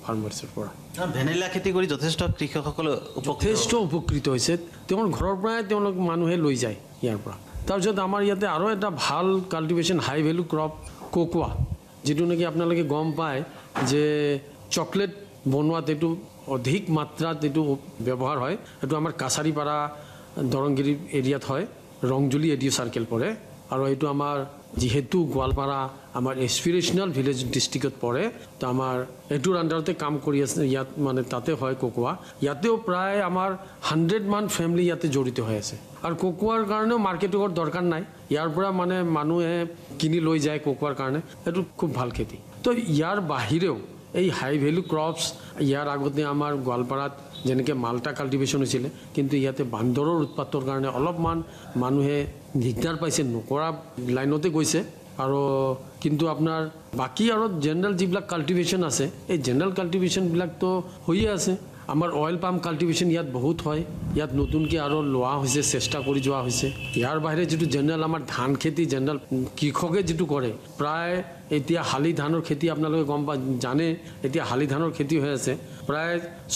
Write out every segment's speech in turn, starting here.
ফাৰ্মাৰ্ছৰ পৰা। ভেনিলা খেতি কৰি যথেষ্ট কৃষকসকলে যথেষ্ট উপকৃত হৈছে। তেওঁৰ ঘৰৰ পৰাই তেওঁলোক মানুহে লৈ যায় ইয়াৰ পৰা। তাৰপিছত আমাৰ ইয়াতে আৰু এটা ভাল কাল্টিভেশ্যন হাই ভেলু ক্ৰপ কোকোৱা, যিটো নেকি আপোনালোকে গম পায় যে চকলেট বনোৱাত এইটো অধিক মাত্ৰাত এইটো ব্যৱহাৰ হয়। এইটো আমাৰ কাছাৰীপাৰা দৰংগিৰি এৰিয়াত হয়, ৰংজুলি এডিঅ' চাৰ্কেল পৰে। আৰু এইটো আমাৰ যিহেতু গোৱালপাৰা আমাৰ এছপিৰেশ্যনেল ভিলেজ ডিষ্ট্ৰিক্টত পৰে, তো আমাৰ এইটোৰ আণ্ডাৰতে কাম কৰি আছে ইয়াত, মানে তাতে হয় কোকোৱা। ইয়াতেও প্ৰায় আমাৰ 100 মান ফেমিলি ইয়াতে জড়িত হৈ আছে। আৰু কোকোৱাৰ কাৰণেও মাৰ্কেটিঙৰ দৰকাৰ নাই, ইয়াৰ পৰা মানে মানুহে কিনি লৈ যায় কোকোৱাৰ কাৰণে। এইটো খুব ভাল খেতি। তো ইয়াৰ বাহিৰেও এই হাই ভেলু ক্ৰপছ, ইয়াৰ আগতে আমাৰ গোৱালপাৰাত যেনেকৈ মাল্টা কাল্টিভেশ্যন হৈছিলে, কিন্তু ইয়াতে বান্দৰৰ উৎপাতৰ কাৰণে অলপমান মানুহে দিগদাৰ পাইছে, নকৰা লাইনতে গৈছে। আৰু কিন্তু আপোনাৰ বাকী আৰু জেনেৰেল যিবিলাক কাল্টিভেশ্যন আছে, এই জেনেৰেল কাল্টিভেশ্যনবিলাকতো হৈয়ে আছে। আমাৰ অইল পাম কাল্টিভেশ্যন ইয়াত বহুত হয়, ইয়াত নতুনকৈ আৰু লোৱা হৈছে, চেষ্টা কৰি যোৱা হৈছে। ইয়াৰ বাহিৰে যিটো জেনেৰেল আমাৰ ধান খেতি, জেনেৰেল কৃষকে যিটো কৰে, প্ৰায় এতিয়া শালি ধানৰ খেতি আপোনালোকে গম জানে, এতিয়া শালি ধানৰ খেতি হৈ আছে। প্ৰায়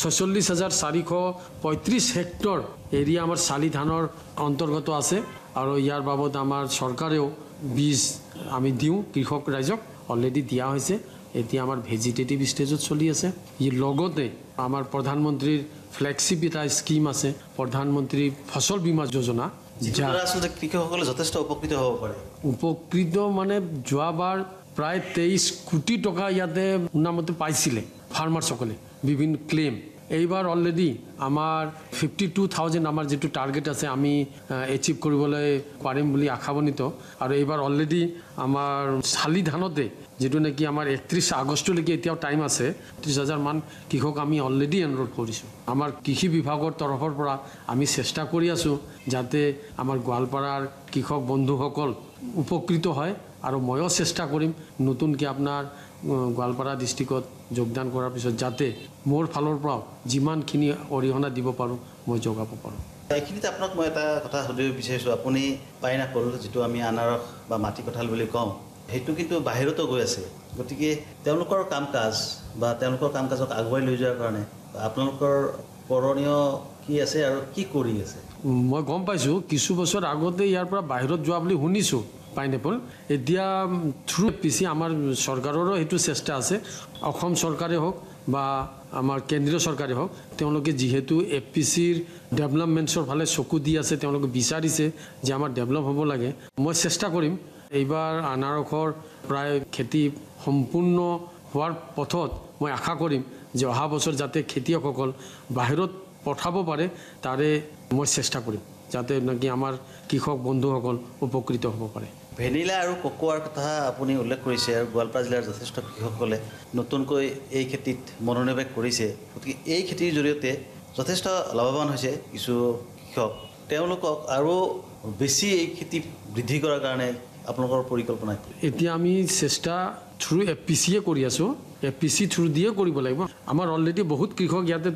46,435 হেক্টৰ এৰিয়া আমাৰ শালি ধানৰ অন্তৰ্গত আছে। আৰু ইয়াৰ বাবদ আমাৰ চৰকাৰেও বীজ আমি দিওঁ কৃষক ৰাইজক, অলৰেডি দিয়া হৈছে। এতিয়া আমাৰ ভেজিটেটিভ ষ্টেজত চলি আছে। ই লগতে আমাৰ প্ৰধানমন্ত্ৰীৰ ফ্লেগশ্বিপ এটা স্কিম আছে, প্ৰধানমন্ত্ৰী ফচল বীমা যোজনা, যাৰ আচলতে কৃষকসকলে যথেষ্ট উপকৃত হ'ব পাৰে। উপকৃত মানে যোৱাবাৰ প্ৰায় 23 কোটি টকা ইয়াতে শুনামতে পাইছিলে ফাৰ্মাৰ্ছসকলে, বিভিন্ন ক্লেইম। এইবাৰ অলৰেডি আমাৰ 52,000 আমাৰ যিটো টাৰ্গেট আছে আমি এচিভ কৰিবলৈ পাৰিম বুলি আশাবান্বিত। আৰু এইবাৰ অলৰেডি আমাৰ শালি ধানতে যিটো নেকি আমাৰ 31 আগষ্টলৈকে এতিয়াও টাইম আছে, 30,000 মান কৃষক আমি অলৰেডি এনৰোল কৰিছোঁ। আমাৰ কৃষি বিভাগৰ তৰফৰ পৰা আমি চেষ্টা কৰি আছোঁ যাতে আমাৰ গোৱালপাৰাৰ কৃষক বন্ধুসকল উপকৃত হয়। আৰু ময়ো চেষ্টা কৰিম নতুনকৈ আপোনাৰ গোৱালপাৰা ডিষ্ট্ৰিক্টত যোগদান কৰাৰ পিছত যাতে মোৰ ফালৰ পৰাও যিমানখিনি অৰিহণা দিব পাৰোঁ মই যোগাব পাৰোঁ। এইখিনিতে আপোনাক মই এটা কথা সুধিব বিচাৰিছোঁ, আপুনি পাইনাপল যিটো আমি আনাৰস বা মাটি কঁঠাল বুলি কওঁ, সেইটো কিন্তু বাহিৰতো গৈ আছে। গতিকে তেওঁলোকৰ কাম কাজ বা তেওঁলোকৰ কাম কাজক আগুৱাই লৈ যোৱাৰ কাৰণে আপোনালোকৰ কৰণীয় কি আছে আৰু কি কৰি আছে? মই গম পাইছোঁ কিছু বছৰ আগতে ইয়াৰ পৰা বাহিৰত যোৱা বুলি শুনিছোঁ পাইনএপল। এতিয়া থ্ৰু পিচি আমাৰ চৰকাৰৰো সেইটো চেষ্টা আছে, অসম চৰকাৰে হওক বা আমাৰ কেন্দ্ৰীয় চৰকাৰে হওক, তেওঁলোকে যিহেতু APCৰ ডেভেলপমেণ্টছৰ ফালে চকু দি আছে, তেওঁলোকে বিচাৰিছে যে আমাৰ ডেভেলপ হ'ব লাগে। মই চেষ্টা কৰিম এইবাৰ আনাৰসৰ প্ৰায় খেতি সম্পূৰ্ণ হোৱাৰ পথত মই আশা কৰিম যে অহা বছৰ যাতে খেতিয়কসকল বাহিৰত পঠাব পাৰে, তাৰে মই চেষ্টা কৰিম যাতে নেকি আমাৰ কৃষক বন্ধুসকল উপকৃত হ'ব পাৰে। ভেনিলা আৰু কোকোৱাৰ কথা আপুনি উল্লেখ কৰিছে, আৰু গোৱালপাৰা জিলাৰ যথেষ্ট কৃষকসকলে নতুনকৈ এই খেতিত মনোনিৱেশ কৰিছে। গতিকে এই খেতিৰ জৰিয়তে যথেষ্ট লাভৱান হৈছে কিছু কৃষক। তেওঁলোকক আৰু বেছি এই খেতি বৃদ্ধি কৰাৰ কাৰণে আপোনালোকৰ পৰিকল্পনা? এতিয়া আমি চেষ্টা থ্ৰু APCয়ে কৰি আছোঁ, APC থ্ৰু দিয়ে কৰিব লাগিব। আমাৰ অলৰেডি বহুত কৃষক ইয়াতে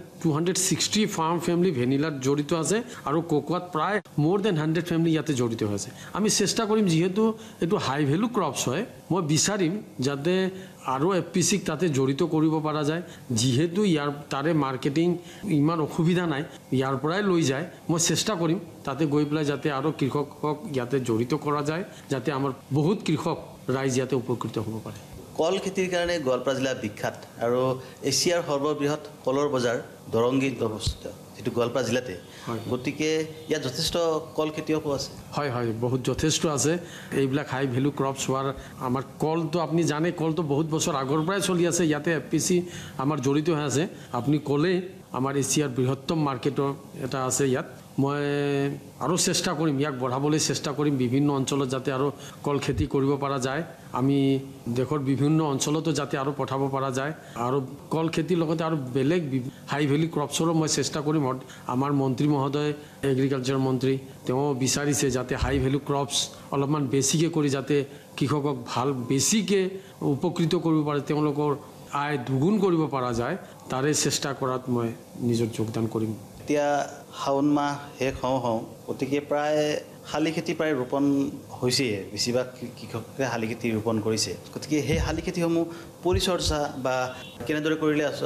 260 ফাৰ্ম ফেমিলি ভেনিলাত জড়িত আছে, আৰু কোকোৱাত প্ৰায় মোৰ দেন 100 ফেমিলি ইয়াতে জড়িত হৈ আছে। আমি চেষ্টা কৰিম, যিহেতু এইটো হাই ভেলু ক্ৰপছ হয়, মই বিচাৰিম যাতে আৰু APCক তাতে জড়িত কৰিব পৰা যায়। যিহেতু ইয়াৰ তাৰে মাৰ্কেটিং ইমান অসুবিধা নাই, ইয়াৰ পৰাই লৈ যায়। মই চেষ্টা কৰিম তাতে গৈ পেলাই যাতে আৰু কৃষকক ইয়াতে জড়িত কৰা যায়, যাতে আমাৰ বহুত কৃষক ৰাইজ ইয়াতে উপকৃত হ'ব পাৰে। কল খেতিৰ কাৰণে গোৱালপাৰা জিলা বিখ্যাত, আৰু এছিয়াৰ সৰ্ববৃহৎ কলৰ বজাৰ দৰংগীত অৱস্থিত, যিটো গোৱালপাৰা জিলাতে। গতিকে ইয়াত যথেষ্ট কল খেতিয়কো আছে। হয় হয়, বহুত যথেষ্ট আছে। এইবিলাক হাই ভেলু ক্ৰপছ হোৱাৰ আমাৰ কলটো আপুনি জানে, কলটো বহুত বছৰ আগৰ পৰাই চলি আছে, ইয়াতে APC আমাৰ জড়িত হৈ আছে। আপুনি ক'লেই আমাৰ এছিয়াৰ বৃহত্তম মাৰ্কেটৰ এটা আছে ইয়াত। মই আৰু চেষ্টা কৰিম, ইয়াক বঢ়াবলৈ চেষ্টা কৰিম, বিভিন্ন অঞ্চলত যাতে আৰু কল খেতি কৰিব পৰা যায়। আমি দেশৰ বিভিন্ন অঞ্চলতো যাতে আৰু পঠাব পৰা যায়, আৰু কল খেতিৰ লগতে আৰু বেলেগ হাই ভেলু ক্ৰপছৰো মই চেষ্টা কৰিম। আমাৰ মন্ত্ৰী মহোদয়, এগ্ৰিকালচাৰ মন্ত্ৰী, তেওঁ বিচাৰিছে যাতে হাই ভেলু ক্ৰপছ অলপমান বেছিকৈ কৰি যাতে কৃষকক ভাল বেছিকৈ উপকৃত কৰিব পাৰে, তেওঁলোকৰ আয় দুগুণ কৰিব পৰা যায়, তাৰে চেষ্টা কৰাত মই নিজৰ যোগদান কৰিম। এতিয়া শাওণ মাহ শেষ হওঁ, গতিকে প্ৰায় শালি খেতি প্ৰায় ৰোপণ হৈছেই, বেছিভাগ কৃষকে শালি খেতি ৰোপণ কৰিছে। গতিকে সেই শালি খেতিসমূহ পৰিচৰ্যা বা কেনেদৰে কৰিলে